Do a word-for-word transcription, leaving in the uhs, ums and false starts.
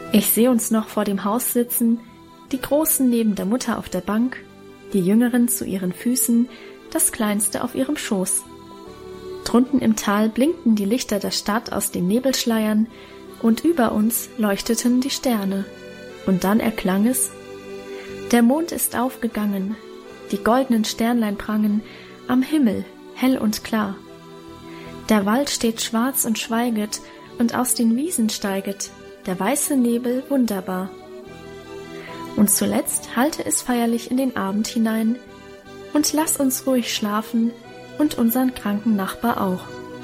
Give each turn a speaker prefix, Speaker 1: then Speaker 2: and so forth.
Speaker 1: Ich sehe uns noch vor dem Haus sitzen, die Großen neben der Mutter auf der Bank, die Jüngeren zu ihren Füßen, das Kleinste auf ihrem Schoß. Drunten im Tal blinkten die Lichter der Stadt aus den Nebelschleiern und über uns leuchteten die Sterne. Und dann erklang es: Der Mond ist aufgegangen, die goldenen Sternlein prangen am Himmel, hell und klar. Der Wald steht schwarz und schweiget, und aus den Wiesen steiget der weiße Nebel wunderbar. Und zuletzt hallte es feierlich in den Abend hinein, und lass uns ruhig schlafen und unseren kranken Nachbar auch.